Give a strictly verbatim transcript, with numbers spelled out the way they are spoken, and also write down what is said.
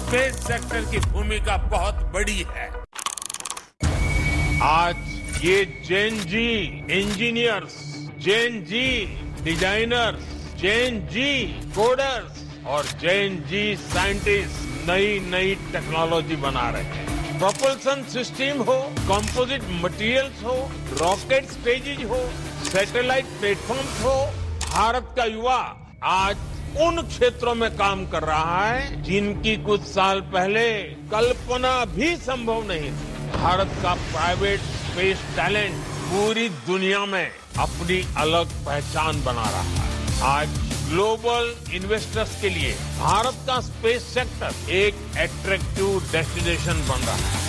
Space sector की भूमिका बहुत बड़ी है। आज ये जेन जी इंजीनियर्स, जेन जी डिजाइनर्स, जेन जी कोडर्स और जेन जी साइंटिस्ट नई नई टेक्नोलॉजी बना रहे हैं। प्रोपल्सन सिस्टम हो, कंपोजिट मटेरियल्स हो, रॉकेट स्टेजेज हो, सैटेलाइट प्लेटफॉर्म्स हो, भारत का युवा आज उन क्षेत्रों में काम कर रहा है जिनकी कुछ साल पहले कल्पना भी संभव नहीं थी। भारत का प्राइवेट स्पेस टैलेंट पूरी दुनिया में अपनी अलग पहचान बना रहा है। आज ग्लोबल इन्वेस्टर्स के लिए भारत का स्पेस सेक्टर एक अट्रैक्टिव डेस्टिनेशन बन रहा है।